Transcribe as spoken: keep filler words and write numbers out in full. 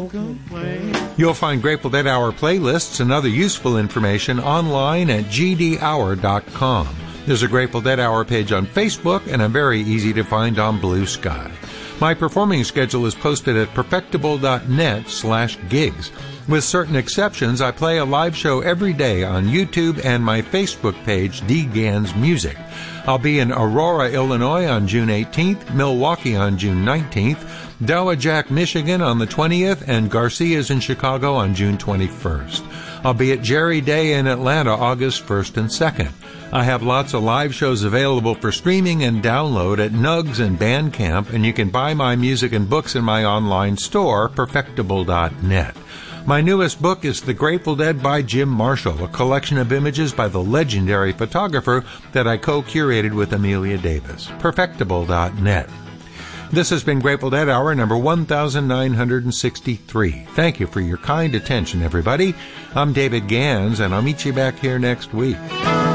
don't complain. You'll find Grateful Dead Hour playlists and other useful information online at g d hour dot com. There's a Grateful Dead Hour page on Facebook, and I'm very easy to find on Blue Sky. My performing schedule is posted at perfectible.net slash gigs. With certain exceptions, I play a live show every day on YouTube and my Facebook page, D. Gans Music. I'll be in Aurora, Illinois on June eighteenth, Milwaukee on June nineteenth, Dowagiac, Michigan on the twentieth, and Garcia's in Chicago on June twenty-first. I'll be at Jerry Day in Atlanta August first and second. I have lots of live shows available for streaming and download at Nugs and Bandcamp, and you can buy my music and books in my online store, perfectible dot net. My newest book is The Grateful Dead by Jim Marshall, a collection of images by the legendary photographer that I co-curated with Amelia Davis. perfectible dot net. This has been Grateful Dead Hour number one thousand nine hundred sixty-three. Thank you for your kind attention, everybody. I'm David Gans, and I'll meet you back here next week.